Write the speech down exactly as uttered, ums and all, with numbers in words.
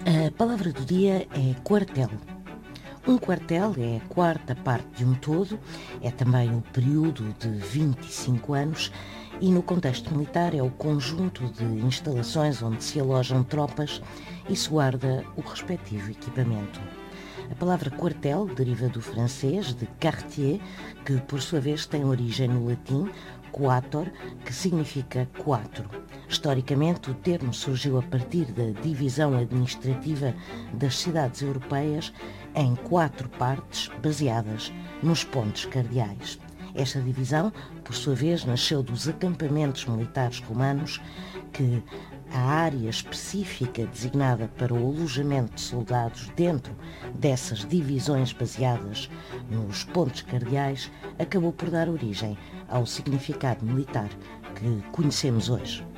A palavra do dia é quartel. Um quartel é a quarta parte de um todo, é também o período de vinte e cinco anos e, no contexto militar, é o conjunto de instalações onde se alojam tropas e se guarda o respectivo equipamento. A palavra quartel deriva do francês de quartier, que por sua vez tem origem no latim quator, que significa quatro. Historicamente, o termo surgiu a partir da divisão administrativa das cidades europeias em quatro partes baseadas nos pontos cardeais. Esta divisão, por sua vez, nasceu dos acampamentos militares romanos, que a área específica designada para o alojamento de soldados dentro dessas divisões baseadas nos pontos cardeais acabou por dar origem ao significado militar que conhecemos hoje.